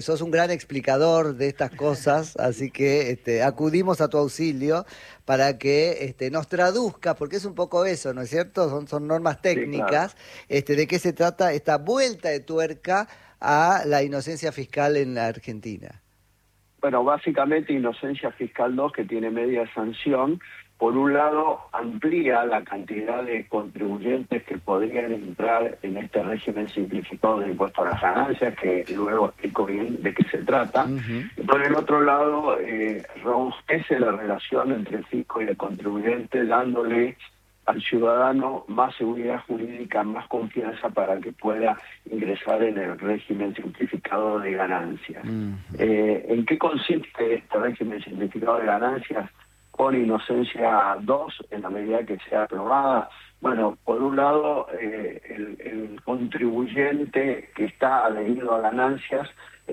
Sos un gran explicador de estas cosas, así que acudimos a tu auxilio para que nos traduzca, porque es un poco eso, ¿no es cierto? Son normas Sí, claro. técnicas, de qué se trata esta vuelta de tuerca a la inocencia fiscal en la Argentina. Bueno, básicamente Inocencia Fiscal 2, que tiene media sanción, por un lado amplía la cantidad de contribuyentes que podrían entrar en este régimen simplificado de impuesto a las ganancias, que luego explico bien de qué se trata. Ujú. Y por el otro lado, robustece la relación entre el fisco y el contribuyente, dándole al ciudadano más seguridad jurídica, más confianza para que pueda ingresar en el régimen simplificado de ganancias. Ujú. ¿En qué consiste este régimen simplificado de ganancias con Inocencia 2 en la medida que sea aprobada? Bueno, por un lado, el contribuyente que está adherido a ganancias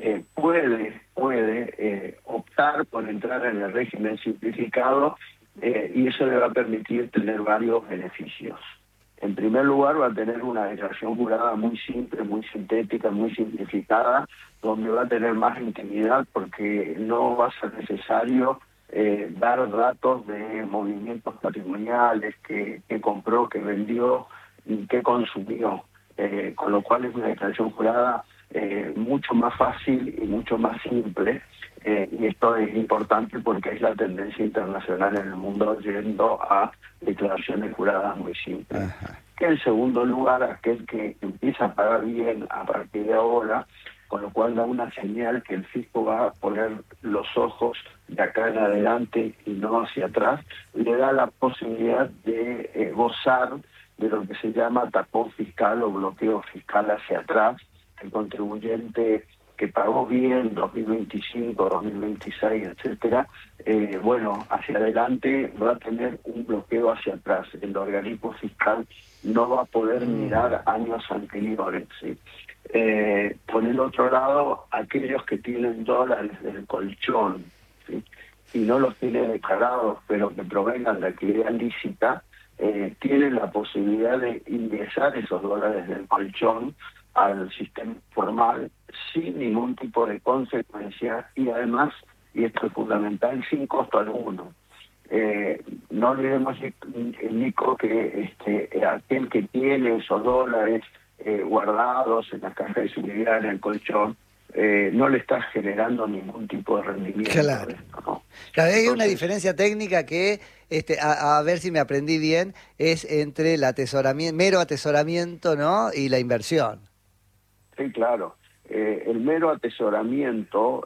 puede optar por entrar en el régimen simplificado, y eso le va a permitir tener varios beneficios. En primer lugar, va a tener una declaración jurada muy simple, muy sintética, muy simplificada, donde va a tener más intimidad porque no va a ser necesario dar datos de movimientos patrimoniales, que compró, que vendió y que consumió, con lo cual es una declaración jurada mucho más fácil y mucho más simple, y esto es importante porque es la tendencia internacional en el mundo yendo a declaraciones juradas muy simples. Ajá. Que en segundo lugar, aquel que empieza a pagar bien a partir de ahora, con lo cual da una señal que el fisco va a poner los ojos de acá en adelante y no hacia atrás, le da la posibilidad de gozar de lo que se llama tapón fiscal o bloqueo fiscal hacia atrás. El contribuyente que pagó bien 2025, 2026, etcétera, bueno, hacia adelante va a tener un bloqueo hacia atrás. El organismo fiscal no va a poder mirar Ujú. años anteriores, ¿sí? Por el otro lado, aquellos que tienen dólares del colchón, ¿sí?, y no los tienen declarados, pero que provengan de actividad lícita, tienen la posibilidad de ingresar esos dólares del colchón al sistema formal sin ningún tipo de consecuencia y además, y esto es fundamental, sin costo alguno. No olvidemos, Nico, que aquel que tiene esos dólares guardados en la caja de seguridad, en el colchón, no le está generando ningún tipo de rendimiento de Claro. esto, ¿no? Claro, hay una Entonces, diferencia técnica que, a ver si me aprendí bien, es entre el atesoramiento, mero atesoramiento, ¿no? Y la inversión. sí, claro. El mero atesoramiento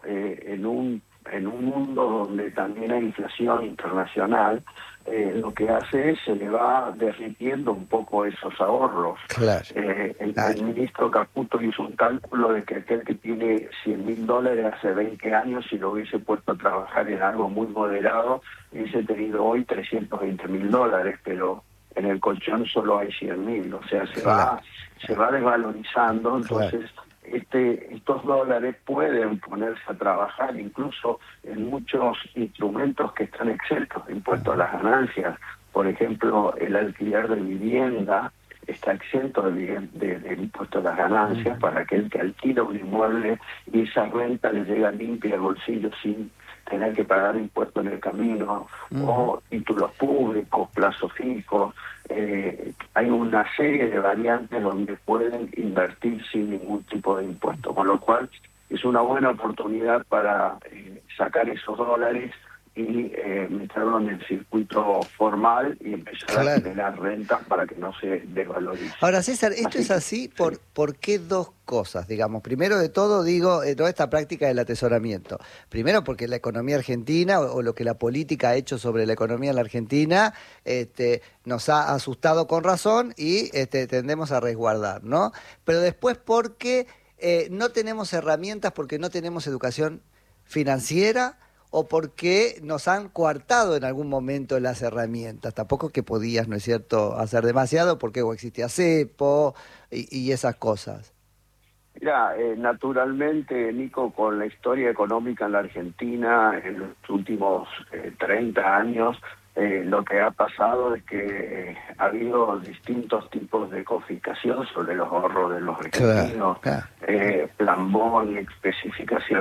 en un mundo donde también hay inflación internacional, lo que hace es se le va derritiendo un poco esos ahorros. Claro, El claro. ministro Caputo hizo un cálculo de que aquel que tiene $100.000 hace 20 años, si lo hubiese puesto a trabajar en algo muy moderado, hubiese tenido hoy $320.000, pero en el colchón solo hay 100.000, o sea, Claro, se va desvalorizando. claro. Entonces estos dólares pueden ponerse a trabajar incluso en muchos instrumentos que están exentos de impuesto a las ganancias. Por ejemplo, el alquiler de vivienda está exento de impuesto a las ganancias Ujú, para aquel que alquila un inmueble y esa renta le llega limpia al bolsillo sin tener que pagar impuestos en el camino, ujú. o títulos públicos, plazos fijos. Hay una serie de variantes donde pueden invertir sin ningún tipo de impuesto, con lo cual es una buena oportunidad para sacar esos dólares y meterlo en el circuito formal y empezar a Claro. generar rentas para que no se desvalorice. Ahora, César, esto Así es que, así sí. ¿por qué dos cosas? Digamos, primero de todo, digo, toda esta práctica del atesoramiento. Primero, porque la economía argentina o lo que la política ha hecho sobre la economía en la Argentina nos ha asustado con razón y tendemos a resguardar, ¿no? Pero después, porque no tenemos herramientas, porque no tenemos educación financiera o porque nos han coartado en algún momento las herramientas. Tampoco que podías, ¿no es cierto?, hacer demasiado porque o existía cepo y esas cosas. Mira, naturalmente, Nico, con la historia económica en la Argentina en los últimos 30 años, lo que ha pasado es que ha habido distintos tipos de confiscación sobre los ahorros de los argentinos, Claro. plambón, especificación